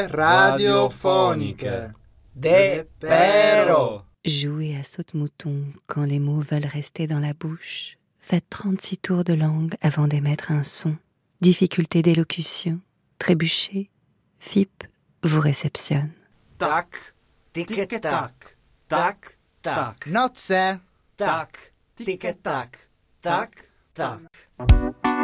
radiophonique. Des perros. Jouez à saute-mouton quand les mots veulent rester dans la bouche. Faites 36 tours de langue avant d'émettre un son. Difficulté d'élocution, trébuchez, FIP vous réceptionne. Tac, tic-tac, tac, tac. Notze. Tac, tic-tac, tac, tac.